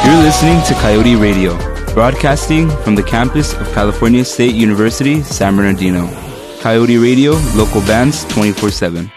You're listening to Coyote Radio, broadcasting from the campus of California State University, San Bernardino. Coyote Radio, local bands 24/7.